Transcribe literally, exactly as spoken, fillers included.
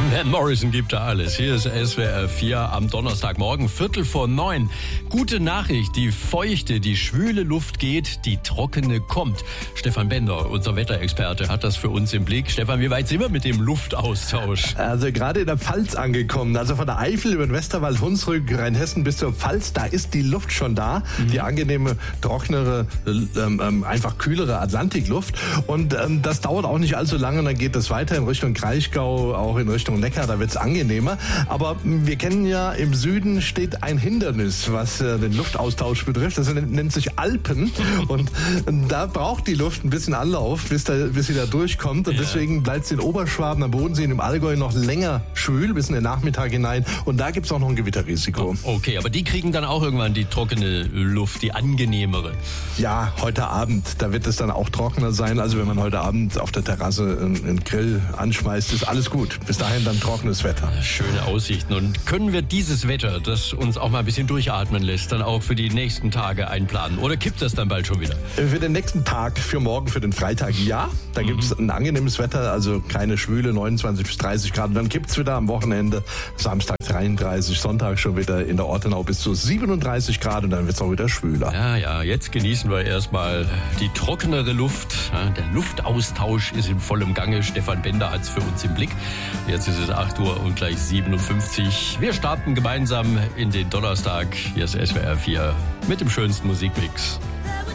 Van Morrison gibt da alles. Hier ist S W R vier am Donnerstagmorgen, Viertel vor neun. Gute Nachricht, die feuchte, die schwüle Luft geht, die trockene kommt. Stefan Bender, unser Wetterexperte, hat das für uns im Blick. Stefan, wie weit sind wir mit dem Luftaustausch? Also gerade in der Pfalz angekommen, also von der Eifel über den Westerwald, Hunsrück, Rheinhessen bis zur Pfalz, da ist die Luft schon da. Mhm. Die angenehme, trocknere, ähm, einfach kühlere Atlantikluft. Und ähm, das dauert auch nicht allzu lange, dann geht es weiter in Richtung Kraichgau, auch in Richtung Neckar, da wird es angenehmer. Aber wir kennen ja, im Süden steht ein Hindernis, was äh, den Luftaustausch betrifft. Das nennt sich Alpen. Und da braucht die Luft ein bisschen Anlauf, bis, da, bis sie da durchkommt. Und ja. deswegen bleibt es in Oberschwaben, am Bodensee, im Allgäu noch länger schwül, bis in den Nachmittag hinein. Und da gibt es auch noch ein Gewitterrisiko. Okay, aber die kriegen dann auch irgendwann die trockene Luft, die angenehmere. Ja, heute Abend, da wird es dann auch trockener sein. Also wenn man heute Abend auf der Terrasse einen, einen Grill anschmeißt, ist alles gut. Bis dahin dann trockenes Wetter. Schöne Aussichten. Und können wir dieses Wetter, das uns auch mal ein bisschen durchatmen lässt, dann auch für die nächsten Tage einplanen? Oder kippt das dann bald schon wieder? Für den nächsten Tag, für morgen, für den Freitag, ja. Da mhm. gibt es ein angenehmes Wetter, also keine Schwüle, neunundzwanzig bis dreißig Grad. Und dann gibt es wieder am Wochenende, Samstag dreiunddreißig, Sonntag schon wieder in der Ortenau bis zu siebenunddreißig Grad und dann wird es auch wieder schwüler. Ja, ja, jetzt genießen wir erstmal die trockenere Luft. Der Luftaustausch ist in vollem Gange. Stefan Bender hat es für uns im Blick. Jetzt ist es acht Uhr und gleich siebenundfünfzig. Wir starten gemeinsam in den Donnerstag. Hier ist S W R vier mit dem schönsten Musikmix.